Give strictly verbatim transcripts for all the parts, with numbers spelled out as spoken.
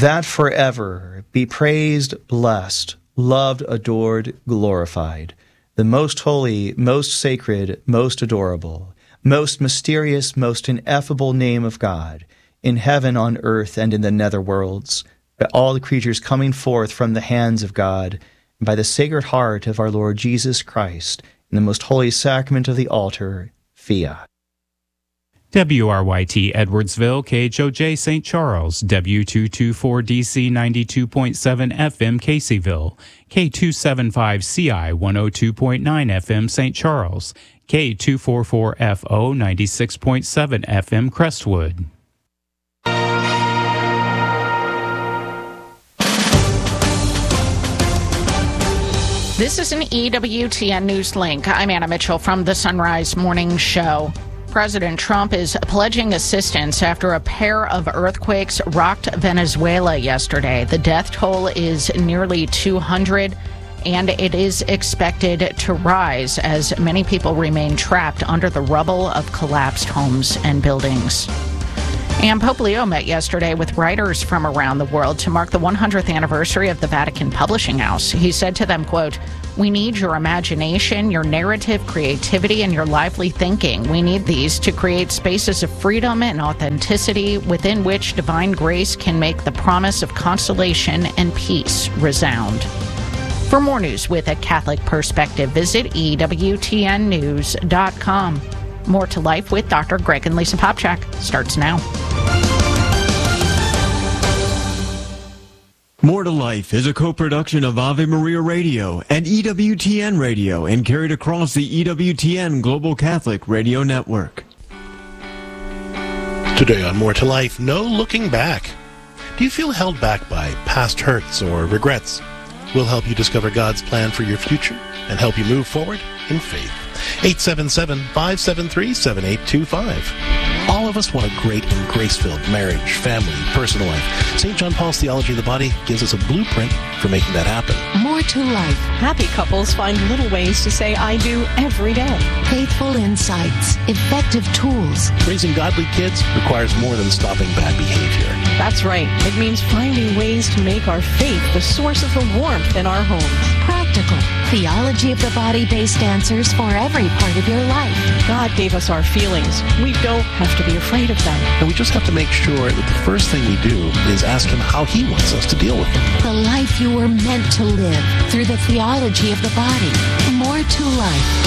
that forever be praised, blessed, loved, adored, glorified, the most holy, most sacred, most adorable, most mysterious, most ineffable name of God, in heaven, on earth, and in the netherworlds, by all the creatures coming forth from the hands of God, and by the Sacred Heart of our Lord Jesus Christ, in the most holy sacrament of the altar, fiat. W R Y T Edwardsville, K H O J Saint Charles, W two twenty-four D C ninety-two point seven F M Caseyville, K two seventy-five C I one oh two point nine F M Saint Charles, K two forty-four F O ninety-six point seven F M Crestwood. This is an E W T N News Link. I'm Anna Mitchell from the Sunrise Morning Show. President Trump is pledging assistance after a pair of earthquakes rocked Venezuela yesterday. The death toll is nearly two hundred, and it is expected to rise as many people remain trapped under the rubble of collapsed homes and buildings. And Pope Leo met yesterday with writers from around the world to mark the one hundredth anniversary of the Vatican Publishing House. He said to them, quote, "We need your imagination, your narrative creativity, and your lively thinking. We need these to create spaces of freedom and authenticity within which divine grace can make the promise of consolation and peace resound." For more news with a Catholic perspective, visit E W T N news dot com. More to Life with Doctor Greg and Lisa Popchak starts now. More to Life is a co-production of Ave Maria Radio and E W T N Radio and carried across the E W T N Global Catholic Radio Network. Today on More to Life, no looking back. Do you feel held back by past hurts or regrets? We'll help you discover God's plan for your future and help you move forward in faith. eight seven seven, five seven three, seven eight two five. All of us want a great and grace-filled marriage, family, personal life. Saint John Paul's Theology of the Body gives us a blueprint for making that happen. More to Life. Happy couples find little ways to say I do every day. Faithful insights. Effective tools. Raising godly kids requires more than stopping bad behavior. That's right. It means finding ways to make our faith the source of the warmth in our homes. Practical. Theology of the Body-based answers for every part of your life. God gave us our feelings. We don't have to be afraid of them. And we just have to make sure that the first thing we do is ask Him how He wants us to deal with them. The life you were meant to live through the theology of the body. More to Life.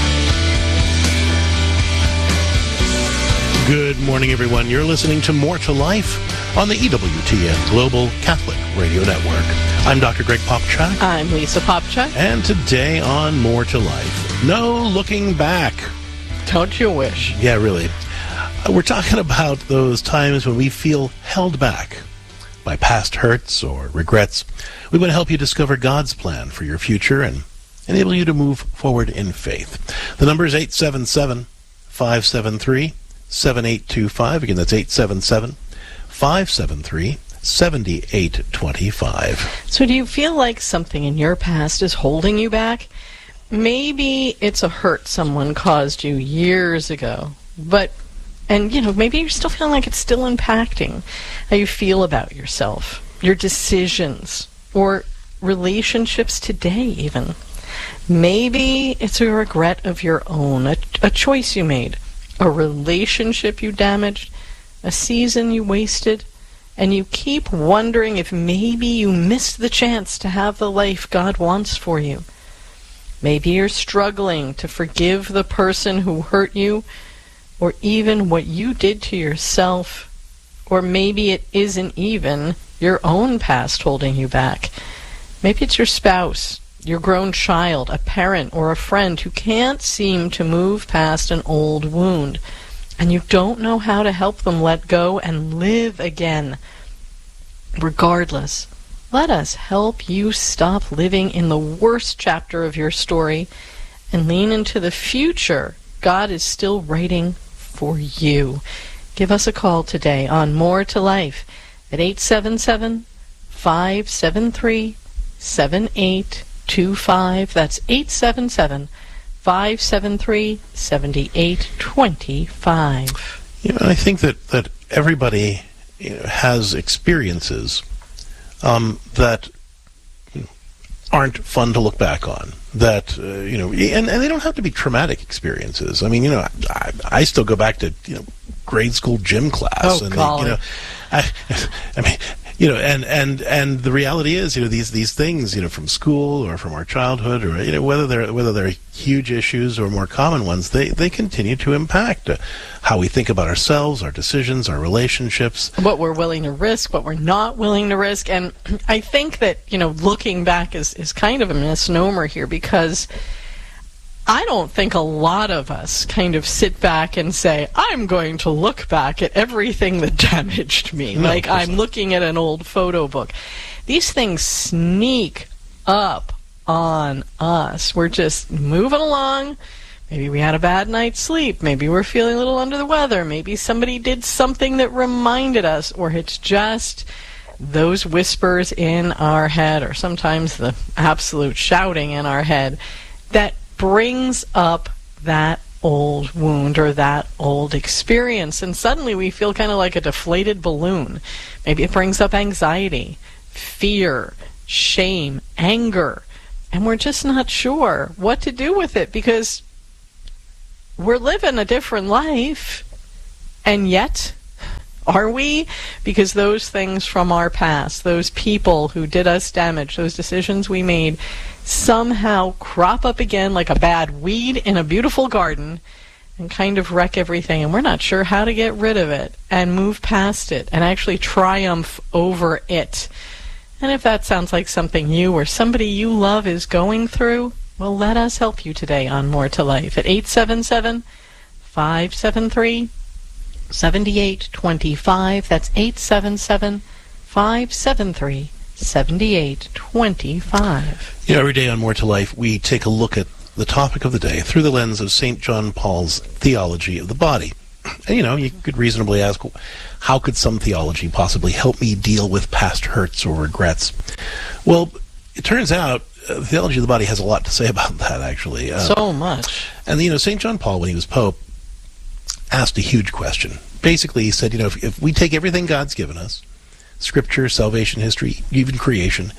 Good morning, everyone. You're listening to More to Life on the E W T N Global Catholic Radio Network. I'm Doctor Greg Popchak. I'm Lisa Popchak. And today on More to Life, no looking back. Don't you wish? Yeah, really. We're talking about those times when we feel held back by past hurts or regrets. We want to help you discover God's plan for your future and enable you to move forward in faith. The number is eight seven seven, five seven three, seven eight two five. Again, that's eight seven seven, five seven three, seven eight two five. So do you feel like something in your past is holding you back? Maybe it's a hurt someone caused you years ago, but And, you know, maybe you're still feeling like it's still impacting how you feel about yourself, your decisions, or relationships today even. Maybe it's a regret of your own, a, a choice you made, a relationship you damaged, a season you wasted, and you keep wondering if maybe you missed the chance to have the life God wants for you. Maybe you're struggling to forgive the person who hurt you, or even what you did to yourself, or maybe it isn't even your own past holding you back. Maybe it's your spouse, your grown child, a parent, or a friend who can't seem to move past an old wound, and you don't know how to help them let go and live again. Regardless, let us help you stop living in the worst chapter of your story and lean into the future God is still writing for you. Give us a call today on More to Life at eight seven seven, five seven three, seven eight two five. That's eight seven seven, five seven three, seven eight two five. You know, I think that, that everybody, you know, has experiences um, that you know, aren't fun to look back on. That uh, you know, and, and they don't have to be traumatic experiences. I mean, you know, I, I still go back to you know grade school gym class, oh, and golly. you know, I, I mean. You know, and, and, and the reality is, you know, these, these things, you know, from school or from our childhood, or you know, whether they're whether they're huge issues or more common ones, they, they continue to impact uh, how we think about ourselves, our decisions, our relationships, what we're willing to risk, what we're not willing to risk. And I think that, you know, looking back is, is kind of a misnomer here, because I don't think a lot of us kind of sit back and say, I'm going to look back at everything that damaged me. No, like I'm not. looking at an old photo book. These things sneak up on us. We're just moving along. Maybe we had a bad night's sleep. Maybe we're feeling a little under the weather. Maybe somebody did something that reminded us, or it's just those whispers in our head, or sometimes the absolute shouting in our head that brings up that old wound or that old experience, and suddenly we feel kind of like a deflated balloon. Maybe it brings up anxiety, fear, shame, anger, and we're just not sure what to do with it, because we're living a different life, and yet, are we? Because those things from our past, those people who did us damage, those decisions we made, somehow crop up again like a bad weed in a beautiful garden and kind of wreck everything, and we're not sure how to get rid of it and move past it and actually triumph over it. And if that sounds like something you or somebody you love is going through, well, let us help you today on More to Life at eight seven seven, five seven three, seven eight two five. That's eight seven seven, five seven three, seven eight two five. You know, every day on More to Life, we take a look at the topic of the day through the lens of Saint John Paul's theology of the body. And, you know, you could reasonably ask, how could some theology possibly help me deal with past hurts or regrets? Well, it turns out uh, the theology of the body has a lot to say about that, actually. Uh, So much. and, you know, Saint John Paul, when he was Pope, asked a huge question. Basically, he said, you know, if, if we take everything God's given us, Scripture, salvation history, even creation,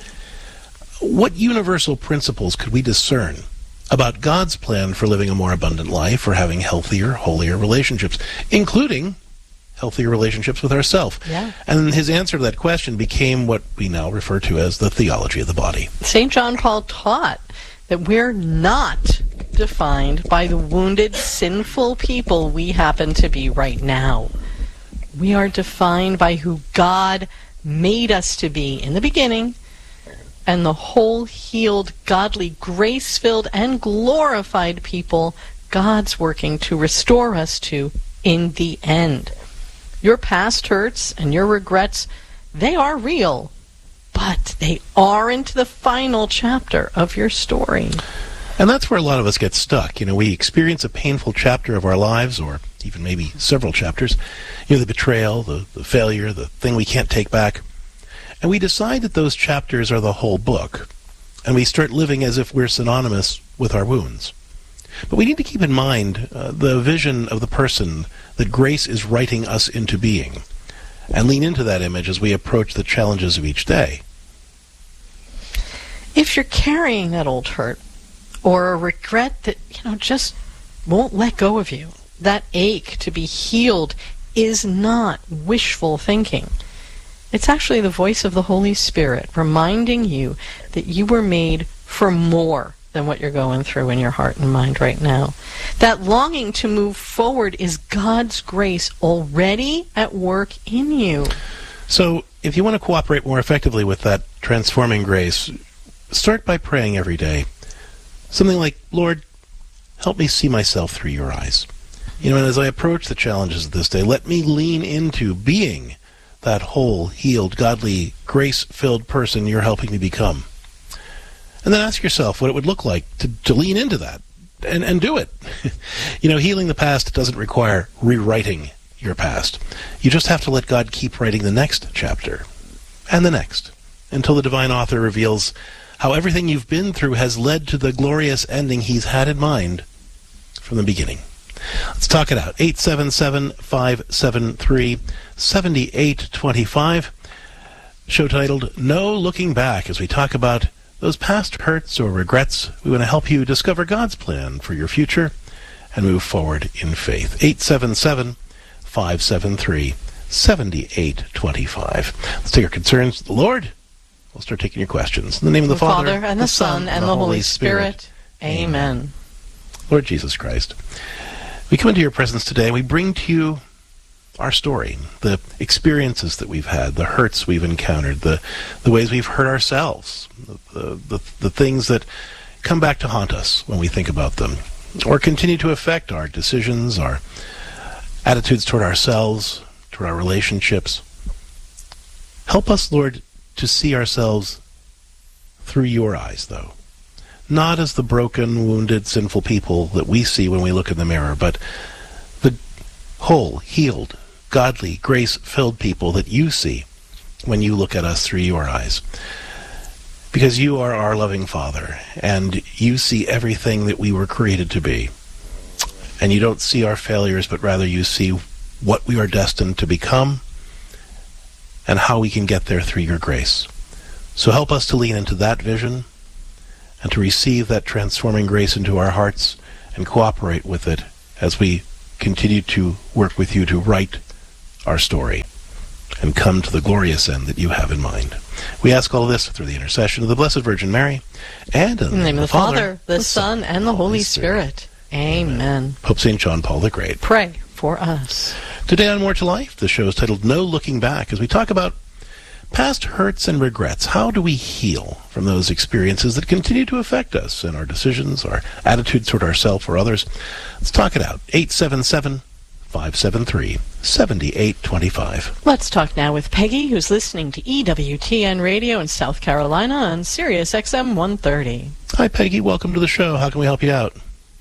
what universal principles could we discern about God's plan for living a more abundant life, or having healthier, holier relationships, including healthier relationships with ourselves? Yeah. And his answer to that question became what we now refer to as the theology of the body. Saint John Paul taught that we're not defined by the wounded, sinful people we happen to be right now. We are defined by who God made us to be in the beginning, and the whole healed, godly, grace-filled, and glorified people God's working to restore us to in the end. Your past hurts and your regrets, they are real, but they aren't the final chapter of your story. And that's where a lot of us get stuck. You know, we experience a painful chapter of our lives, or even maybe several chapters. You know, the betrayal, the, the failure, the thing we can't take back. And we decide that those chapters are the whole book. And we start living as if we're synonymous with our wounds. But we need to keep in mind uh, the vision of the person that grace is writing us into being, and lean into that image as we approach the challenges of each day. If you're carrying that old hurt, or a regret that, you know, just won't let go of you, that ache to be healed is not wishful thinking. It's actually the voice of the Holy Spirit reminding you that you were made for more than what you're going through in your heart and mind right now. That longing to move forward is God's grace already at work in you. So, if you want to cooperate more effectively with that transforming grace, start by praying every day. Something like, Lord, help me see myself through your eyes. You know, and as I approach the challenges of this day, let me lean into being that whole, healed, godly, grace-filled person you're helping me become. And then ask yourself what it would look like to, to lean into that and, and do it. You know, healing the past doesn't require rewriting your past. You just have to let God keep writing the next chapter and the next until the divine author reveals how everything you've been through has led to the glorious ending he's had in mind from the beginning. Let's talk it out. eight seven seven, five seven three, seven eight two five. show titled No Looking Back, as we talk about those past hurts or regrets. We want to help you discover God's plan for your future and move forward in faith. eight seven seven, five seven three, seven eight two five. Let's take our concerns to the Lord. We'll start taking your questions. In the name of the, the Father, Father, and the Son, and the Holy Spirit. Spirit. Amen. Lord Jesus Christ, we come into your presence today and we bring to you our story, the experiences that we've had, the hurts we've encountered, the, the ways we've hurt ourselves, the, the, the things that come back to haunt us when we think about them, or continue to affect our decisions, our attitudes toward ourselves, toward our relationships. Help us, Lord, to see ourselves through your eyes, though. Not as the broken, wounded, sinful people that we see when we look in the mirror, but the whole, healed, godly, grace-filled people that you see when you look at us through your eyes. Because you are our loving Father, and you see everything that we were created to be. And you don't see our failures, but rather you see what we are destined to become and how we can get there through your grace. So help us to lean into that vision and to receive that transforming grace into our hearts and cooperate with it as we continue to work with you to write our story and come to the glorious end that you have in mind. We ask all of this through the intercession of the Blessed Virgin Mary, and in, in the name of the Father, Father, the, the Son, and the Holy Spirit. Spirit. Amen. Amen. Pope Saint John Paul the Great, pray for us. Today on More to Life, the show is titled No Looking Back, as we talk about past hurts and regrets. How do we heal from those experiences that continue to affect us in our decisions, our attitudes toward ourselves or others? Let's talk it out. eight seven seven, five seven three, seven eight two five. Let's talk now with Peggy, who's listening to E W T N Radio in South Carolina on Sirius X M one thirty. Hi, Peggy. Welcome to the show. How can we help you out?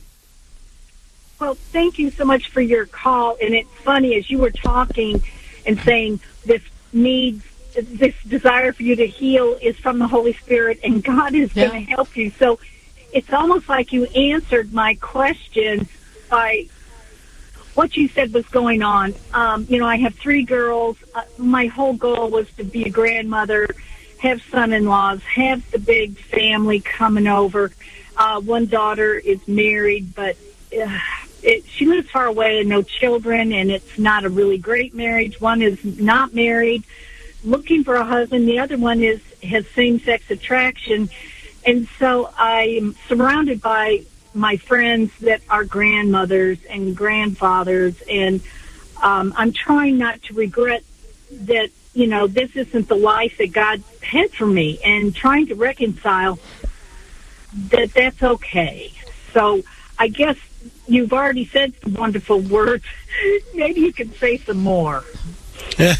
Well, thank you so much for your call. And it's funny, as you were talking and saying this needs, this desire for you to heal is from the Holy Spirit, and God is yeah. going to help you. So it's almost like you answered my question by what you said was going on. Um, you know, I have three girls. Uh, my whole goal was to be a grandmother, have son-in-laws, have the big family coming over. Uh, one daughter is married, but uh, it, she lives far away and no children, and it's not a really great marriage. One is not married, looking for a husband. The other one is has same-sex attraction. And so I'm surrounded by my friends that are grandmothers and grandfathers, and um, I'm trying not to regret that, you know, this isn't the life that God had for me, and trying to reconcile that that's okay. So I guess you've already said some wonderful words. Maybe you can say some more. Yeah,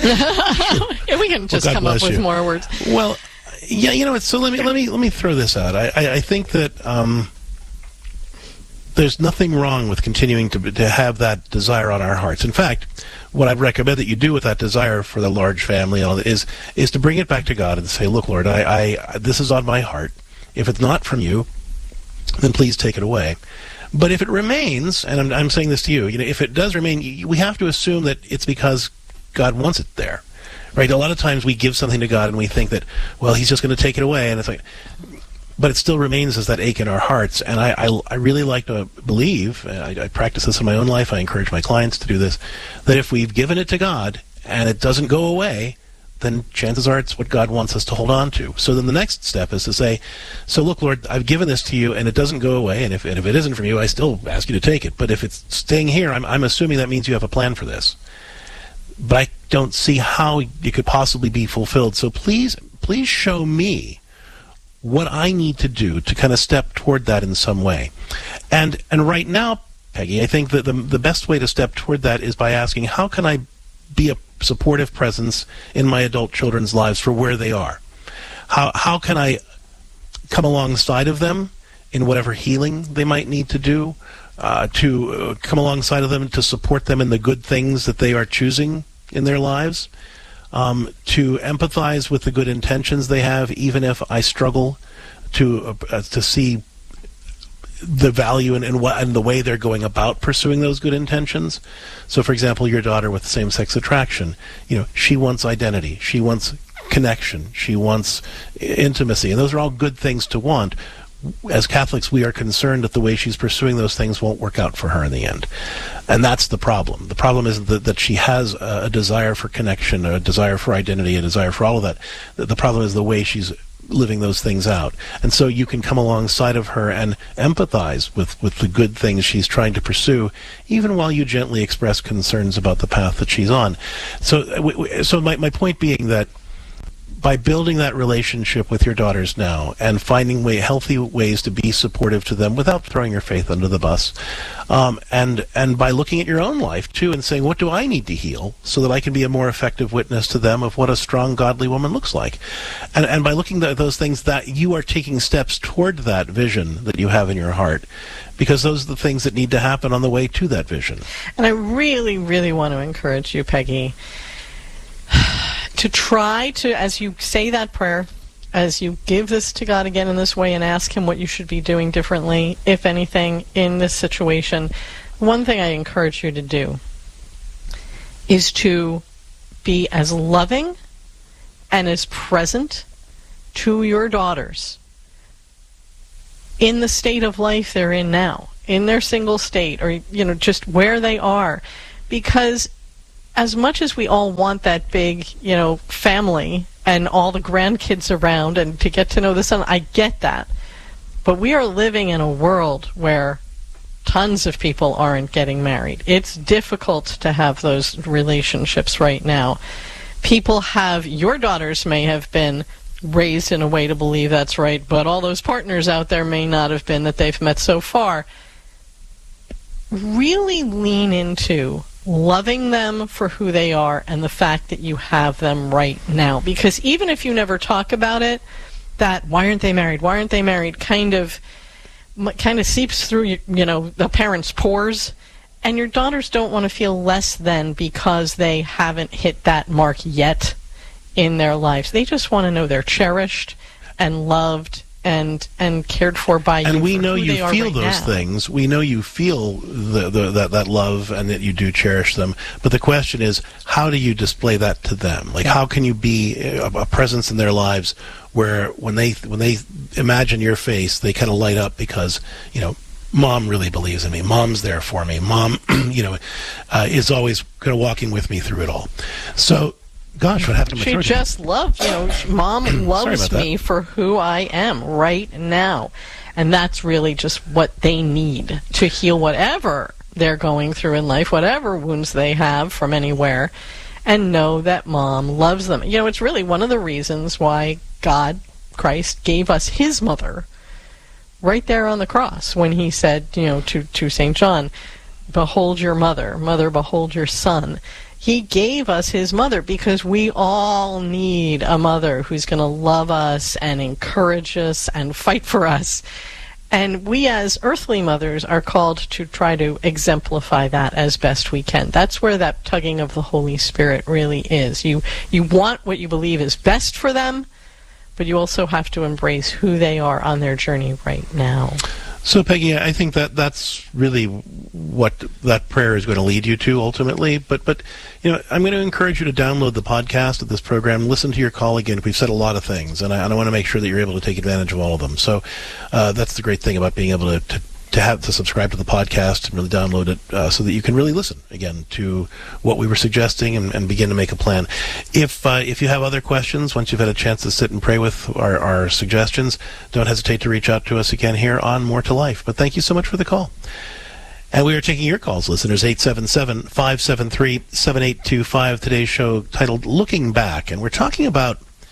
we can just well, come up with you. more words. Well, yeah, you know what? So let me let me let me throw this out. I I, I think that um, there's nothing wrong with continuing to to have that desire on our hearts. In fact, what I'd recommend that you do with that desire for the large family is is to bring it back to God and say, "Look, Lord, I, I this is on my heart. If it's not from you, then please take it away." But if it remains, and I'm, I'm saying this to you, you know, if it does remain, we have to assume that it's because God wants it there, right? A lot of times we give something to God and we think that, well, He's just going to take it away, and it's like, but it still remains as that ache in our hearts. And I, I, I really like to believe, I, I practice this in my own life, I encourage my clients to do this, that if we've given it to God and it doesn't go away, then chances are it's what God wants us to hold on to. So then the next step is to say, so look, Lord, I've given this to you and it doesn't go away, and if, and if it isn't from you, I still ask you to take it. But if it's staying here, I'm, I'm assuming that means you have a plan for this. But I don't see how it could possibly be fulfilled. So please, please show me what I need to do to kind of step toward that in some way. And and right now, Peggy, I think that the the best way to step toward that is by asking, how can I be a supportive presence in my adult children's lives for where they are? How how can I come alongside of them in whatever healing they might need to do? Uh, to uh, come alongside of them, to support them in the good things that they are choosing in their lives, um, to empathize with the good intentions they have, even if I struggle to uh, to see the value in, in what and the way they're going about pursuing those good intentions. So, for example, your daughter with same-sex attraction, you know, she wants identity, she wants connection. She wants intimacy. And those are all good things to want. As Catholics, we are concerned that the way she's pursuing those things won't work out for her in the end. And that's the problem. The problem isn't that, that she has a, a desire for connection, a desire for identity, a desire for all of that. The, the problem is the way she's living those things out. And so you can come alongside of her and empathize with, with the good things she's trying to pursue, even while you gently express concerns about the path that she's on. So, so my, my point being that by building that relationship with your daughters now and finding way, healthy ways to be supportive to them without throwing your faith under the bus, um, and and by looking at your own life too and saying, what do I need to heal so that I can be a more effective witness to them of what a strong, godly woman looks like? And and by looking at those things, that you are taking steps toward that vision that you have in your heart, because those are the things that need to happen on the way to that vision. And I really, really want to encourage you, Peggy, to try to, as you say that prayer, as you give this to God again in this way and ask Him what you should be doing differently, if anything, in this situation, one thing I encourage you to do is to be as loving and as present to your daughters in the state of life they're in now, in their single state, or, you know, just where they are. Because as much as we all want that big, you know, family and all the grandkids around and to get to know the son, I get that. But we are living in a world where tons of people aren't getting married. It's difficult to have those relationships right now. People have, your daughters may have been raised in a way to believe that's right, but all those partners out there may not have been that they've met so far. Really lean into loving them for who they are and the fact that you have them right now. Because even if you never talk about it, that why aren't they married, why aren't they married kind of kind of seeps through, you, you know, the parents' pores. And your daughters don't want to feel less than because they haven't hit that mark yet in their lives. They just want to know they're cherished and loved and and cared for by you. And we know you feel right those now. things. We know you feel the, the, that that love and that you do cherish them. But the question is, how do you display that to them? Like, yeah. How can you be a, a presence in their lives where when they when they imagine your face, they kind of light up because, you know, Mom really believes in me. Mom's there for me. Mom, you know, uh, is always kind of walking with me through it all. So. Gosh, what happened to my throat? She just loved, you know, Mom loves me for who I am right now. And that's really just what they need to heal whatever they're going through in life, whatever wounds they have from anywhere, and know that Mom loves them. You know, it's really one of the reasons why God, Christ, gave us His mother right there on the cross when He said, you know, to, to Saint John, behold your mother, mother, behold your son. He gave us His mother because we all need a mother who's going to love us and encourage us and fight for us. And we as earthly mothers are called to try to exemplify that as best we can. That's where that tugging of the Holy Spirit really is. You, you want what you believe is best for them, but you also have to embrace who they are on their journey right now. So, Peggy, I think that that's really what that prayer is going to lead you to ultimately. But, but you know, I'm going to encourage you to download the podcast of this program, listen to your call again. We've said a lot of things, and I, and I want to make sure that you're able to take advantage of all of them. So uh, that's the great thing about being able to, to to have to subscribe to the podcast and really download it uh, so that you can really listen again to what we were suggesting and, and begin to make a plan. If uh, if you have other questions, once you've had a chance to sit and pray with our, our suggestions, don't hesitate to reach out to us again here on More to Life. But thank you so much for the call. And we are taking your calls, listeners, eight seven seven, five seven three, seven eight two five. Today's show titled Looking Back. And we're talking about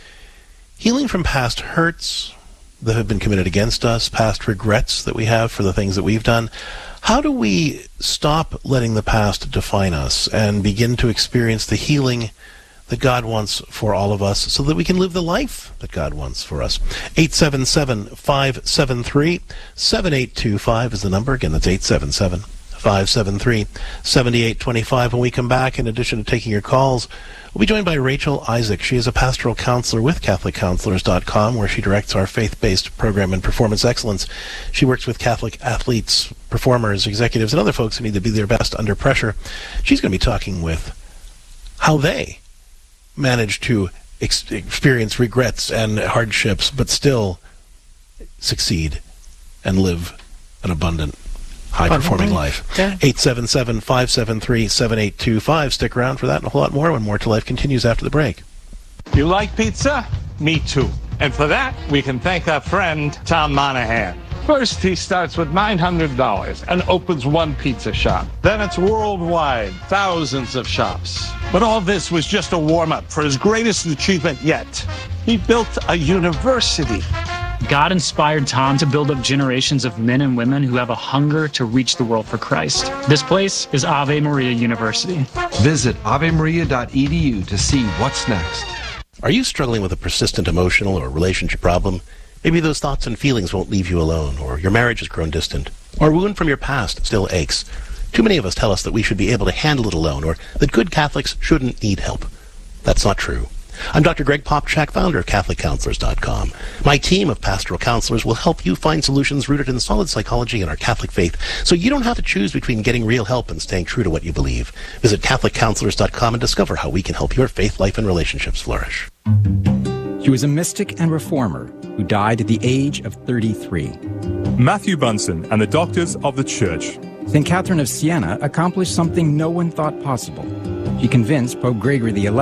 healing from past hurts that have been committed against us, past regrets that we have for the things that we've done. How do we stop letting the past define us and begin to experience the healing that God wants for all of us so that we can live the life that God wants for us? eight seven seven, five seven three, seven eight two five is the number. Again, that's eight seven seven, five seven three, seven eight two five. When we come back, in addition to taking your calls, we'll be joined by Rachel Isaac. She is a pastoral counselor with Catholic Counselors dot com, where she directs our faith-based program in performance excellence. She works with Catholic athletes, performers, executives, and other folks who need to be their best under pressure. She's going to be talking with how they manage to ex- experience regrets and hardships, but still succeed and live an abundant, high-performing life. Yeah. eight seven seven, five seven three, seven eight two five. Stick around for that and a whole lot more when More to Life continues after the break. You like pizza? Me too. And for that, we can thank our friend, Tom Monahan. First, he starts with nine hundred dollars and opens one pizza shop. Then it's worldwide, thousands of shops. But all this was just a warm-up for his greatest achievement yet. He built a university. God inspired Tom to build up generations of men and women who have a hunger to reach the world for Christ. This place is Ave Maria University. Visit ave maria dot e d u to see what's next. Are you struggling with a persistent emotional or relationship problem? Maybe those thoughts and feelings won't leave you alone, or your marriage has grown distant, or a wound from your past still aches. Too many of us tell us that we should be able to handle it alone, or that good Catholics shouldn't need help. That's not true. I'm Doctor Greg Popchak, founder of Catholic Counselors dot com. My team of pastoral counselors will help you find solutions rooted in solid psychology and our Catholic faith, so you don't have to choose between getting real help and staying true to what you believe. Visit Catholic Counselors dot com and discover how we can help your faith life and relationships flourish. He was a mystic and reformer who died at the age of thirty-three. Matthew Bunson and the Doctors of the Church. Saint Catherine of Siena accomplished something no one thought possible. She convinced Pope Gregory the eleventh